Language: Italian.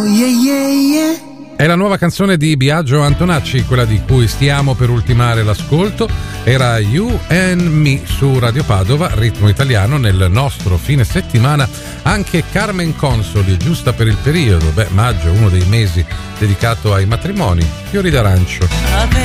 È la nuova canzone di Biagio Antonacci, quella di cui stiamo per ultimare l'ascolto. Era You and Me su Radio Padova, ritmo italiano. Nel nostro fine settimana anche Carmen Consoli, giusta per il periodo. Maggio è uno dei mesi dedicato ai matrimoni. Fiori d'arancio.